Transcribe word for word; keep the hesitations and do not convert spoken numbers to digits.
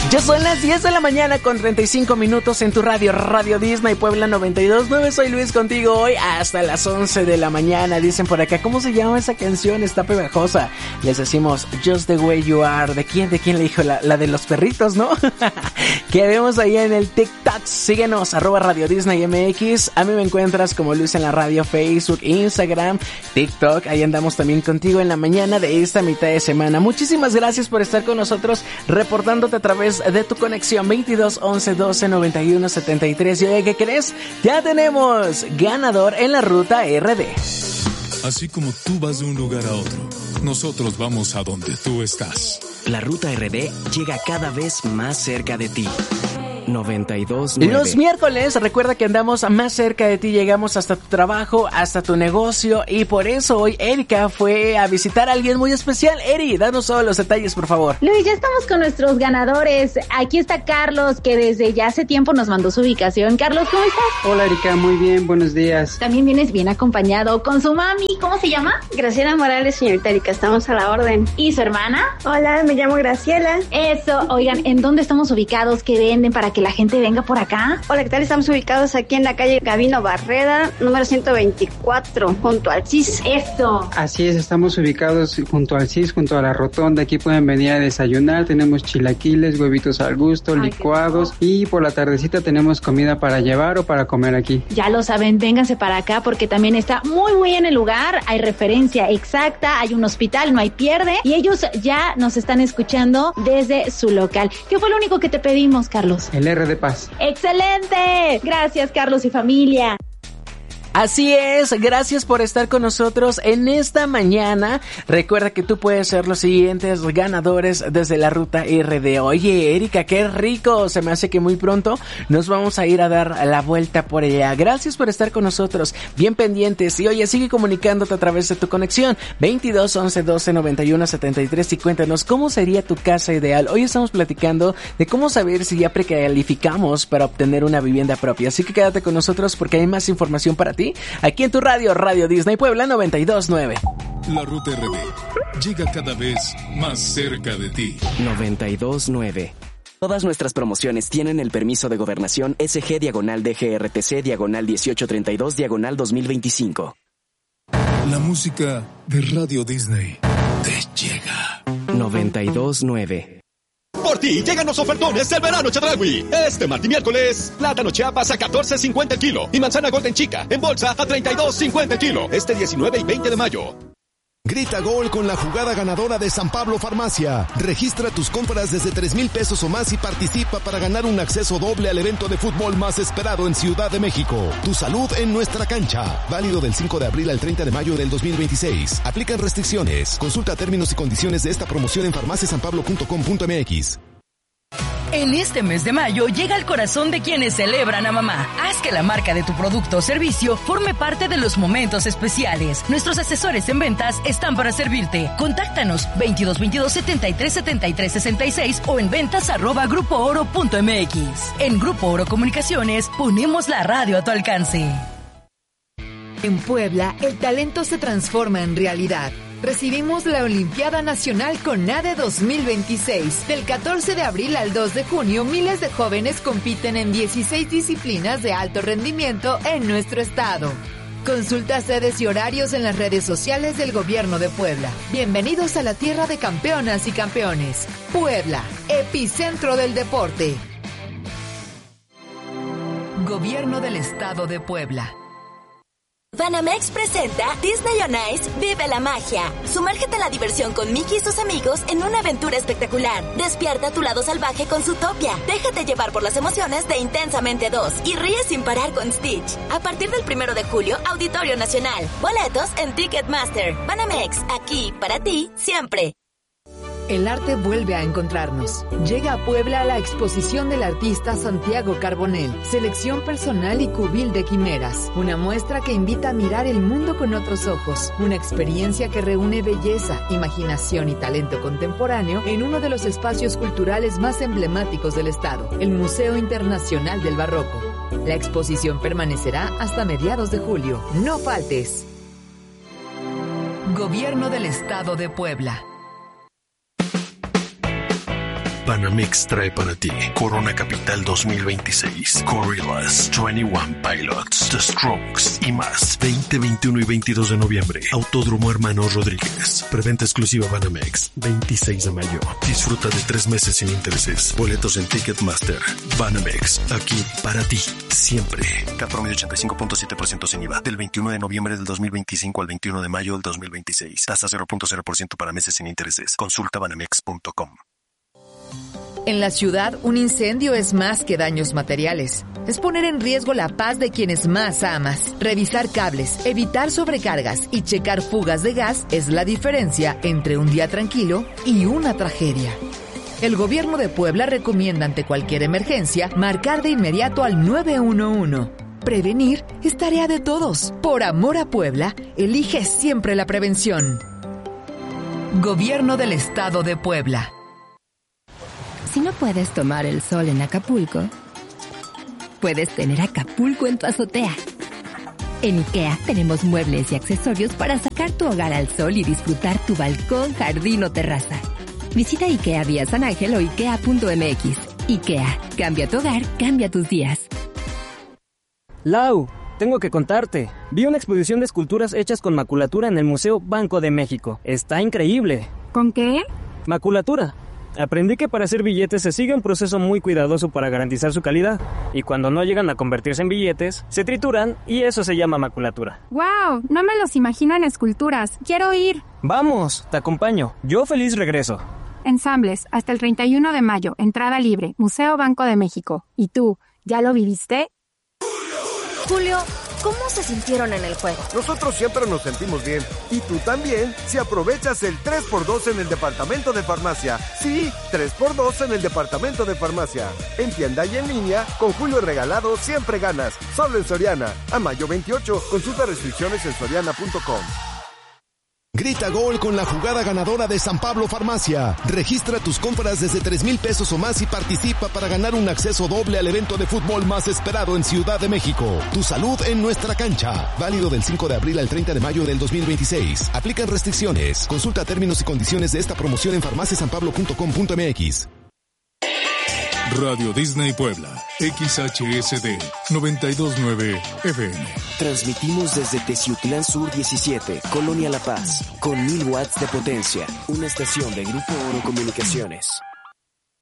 Ya son las diez de la mañana con treinta y cinco minutos en tu radio, Radio Disney Puebla noventa y dos punto nueve. Soy Luis contigo hoy hasta las once de la mañana. Dicen por acá, ¿cómo se llama esa canción? Está pegajosa. Les decimos Just the Way You Are. ¿De quién? ¿De quién le dijo? La, la de los perritos, ¿no? Que vemos ahí en el TikTok. Síguenos, arroba Radio Disney M X. A mí me encuentras como Luis en la radio, Facebook, Instagram, TikTok. Ahí andamos también contigo en la mañana de esta mitad de semana. Muchísimas gracias por estar con nosotros, reportándote a través de tu conexión veintidós once doce noventa y uno setenta y tres. Y oye, ¿qué crees? Ya tenemos ganador en la ruta R D. Así como tú vas de un lugar a otro, nosotros vamos a donde tú estás. La ruta R D llega cada vez más cerca de ti. noventa y dos punto nueve. Los miércoles, recuerda que andamos más cerca de ti, llegamos hasta tu trabajo, hasta tu negocio, y por eso hoy Erika fue a visitar a alguien muy especial. Eri, danos todos los detalles, por favor. Luis, ya estamos con nuestros ganadores. Aquí está Carlos, que desde ya hace tiempo nos mandó su ubicación. Carlos, ¿cómo estás? Hola Erika, muy bien, buenos días. También vienes bien acompañado con su mami. ¿Cómo se llama? Graciela Morales, señorita Erika, estamos a la orden. ¿Y su hermana? Hola, me llamo Graciela. Eso, oigan, ¿en dónde estamos ubicados? ¿Qué venden para que la gente venga por acá? Hola, ¿qué tal? Estamos ubicados aquí en la calle Gabino Barreda, número ciento veinticuatro, junto al C I S. Eso. Así es, estamos ubicados junto al C I S, junto a la rotonda. Aquí pueden venir a desayunar, tenemos chilaquiles, huevitos al gusto, Ay, licuados, y por la tardecita tenemos comida para llevar o para comer aquí. Ya lo saben, vénganse para acá porque también está muy muy en el lugar, hay referencia exacta, hay un hospital, no hay pierde, y ellos ya nos están escuchando desde su local. ¿Qué fue lo único que te pedimos, Carlos? El R D Paz. ¡Excelente! Gracias, Carlos y familia. Así es, gracias por estar con nosotros en esta mañana. Recuerda que tú puedes ser los siguientes ganadores desde la ruta R D. Oye, Erika, qué rico, se me hace que muy pronto nos vamos a ir a dar la vuelta por allá. Gracias por estar con nosotros, bien pendientes. Y oye, sigue comunicándote a través de tu conexión veintidós once doce noventa y uno setenta y tres y cuéntanos cómo sería tu casa ideal. Hoy estamos platicando de cómo saber si ya precalificamos para obtener una vivienda propia. Así que quédate con nosotros porque hay más información para ti aquí en tu radio, Radio Disney Puebla noventa y dos punto nueve. La ruta R D llega cada vez más cerca de ti. noventa y dos punto nueve. Todas nuestras promociones tienen el permiso de gobernación S G diagonal D G R T C diagonal dieciocho treinta y dos diagonal dos mil veinticinco. La música de Radio Disney te llega. noventa y dos punto nueve. Por ti llegan los ofertones del verano Chedraui. Este martes y miércoles, plátano Chiapas a catorce cincuenta el kilo y manzana Golden Chica en bolsa a treinta y dos cincuenta el kilo. Este diecinueve y veinte de mayo. Grita gol con la jugada ganadora de San Pablo Farmacia. Registra tus compras desde tres mil pesos o más y participa para ganar un acceso doble al evento de fútbol más esperado en Ciudad de México. Tu salud en nuestra cancha. Válido del cinco de abril al treinta de mayo del dos mil veintiséis. Aplican restricciones. Consulta términos y condiciones de esta promoción en farmacia san pablo punto com punto m x. En este mes de mayo llega al corazón de quienes celebran a mamá. Haz que la marca de tu producto o servicio forme parte de los momentos especiales. Nuestros asesores en ventas están para servirte. Contáctanos veintidós veintidós setenta y tres setenta y tres sesenta y seis o en ventas arroba grupo oro punto m x. En Grupo Oro Comunicaciones ponemos la radio a tu alcance. En Puebla, el talento se transforma en realidad. Recibimos la Olimpiada Nacional CONADE dos mil veintiséis. Del catorce de abril al dos de junio, miles de jóvenes compiten en dieciséis disciplinas de alto rendimiento en nuestro estado. Consulta sedes y horarios en las redes sociales del Gobierno de Puebla. Bienvenidos a la tierra de campeonas y campeones. Puebla, epicentro del deporte. Gobierno del Estado de Puebla. Banamex presenta Disney on Ice Vive la Magia. Sumérgete a la diversión con Mickey y sus amigos en una aventura espectacular. Despierta tu lado salvaje con Zootopia. Déjate llevar por las emociones de Intensamente dos y ríe sin parar con Stitch. A partir del primero de julio, Auditorio Nacional. Boletos en Ticketmaster. Banamex, aquí para ti siempre. El arte vuelve a encontrarnos. Llega a Puebla la exposición del artista Santiago Carbonell, selección personal y cubil de quimeras. Una muestra que invita a mirar el mundo con otros ojos. Una experiencia que reúne belleza, imaginación y talento contemporáneo en uno de los espacios culturales más emblemáticos del estado, el Museo Internacional del Barroco. La exposición permanecerá hasta mediados de julio. No faltes. Gobierno del Estado de Puebla. Banamex trae para ti Corona Capital dos mil veintiséis, Gorillaz, veintiuno Pilots, The Strokes y más. veinte, veintiuno y veintidós de noviembre, Autódromo Hermanos Rodríguez. Preventa exclusiva Banamex, veintiséis de mayo. Disfruta de tres meses sin intereses. Boletos en Ticketmaster. Banamex, aquí para ti, siempre. Cat promedio ochenta y cinco punto siete por ciento sin I V A. Del veintiuno de noviembre del dos mil veinticinco al veintiuno de mayo del dos mil veintiséis. Tasa cero punto cero por ciento para meses sin intereses. Consulta banamex punto com. En la ciudad, un incendio es más que daños materiales. Es poner en riesgo la paz de quienes más amas. Revisar cables, evitar sobrecargas y checar fugas de gas es la diferencia entre un día tranquilo y una tragedia. El gobierno de Puebla recomienda ante cualquier emergencia marcar de inmediato al nueve uno uno. Prevenir es tarea de todos. Por amor a Puebla, elige siempre la prevención. Gobierno del Estado de Puebla. Si no puedes tomar el sol en Acapulco, puedes tener Acapulco en tu azotea. En IKEA tenemos muebles y accesorios para sacar tu hogar al sol y disfrutar tu balcón, jardín o terraza. Visita IKEA vía San Ángel o ikea punto m x. IKEA, cambia tu hogar, cambia tus días. Lau, tengo que contarte. Vi una exposición de esculturas hechas con maculatura en el Museo Banco de México. Está increíble. ¿Con qué? Maculatura. Aprendí que para hacer billetes se sigue un proceso muy cuidadoso para garantizar su calidad. Y cuando no llegan a convertirse en billetes, se trituran y eso se llama maculatura. ¡Wow! No me los imagino en esculturas. ¡Quiero ir! Vamos, te acompaño. Yo feliz regreso. Ensambles, hasta el treinta y uno de mayo. Entrada libre. Museo Banco de México. ¿Y tú, ya lo viviste? Julio, ¿cómo se sintieron en el juego? Nosotros siempre nos sentimos bien. Y tú también, si aprovechas el tres por dos en el departamento de farmacia. Sí, tres por dos en el departamento de farmacia. En tienda y en línea, con Julio regalado siempre ganas. Solo en Soriana. A mayo veintiocho. Consulta restricciones en soriana punto com. Grita gol con la jugada ganadora de San Pablo Farmacia. Registra tus compras desde tres mil pesos o más y participa para ganar un acceso doble al evento de fútbol más esperado en Ciudad de México. Tu salud en nuestra cancha. Válido del cinco de abril al treinta de mayo del dos mil veintiséis. Aplican restricciones. Consulta términos y condiciones de esta promoción en farmacia san pablo punto com punto m x. Radio Disney Puebla, X H S D noventa y dos punto nueve F M. Transmitimos desde Teciutlán Sur diecisiete, Colonia La Paz, con mil watts de potencia. Una estación de Grupo Oro Comunicaciones.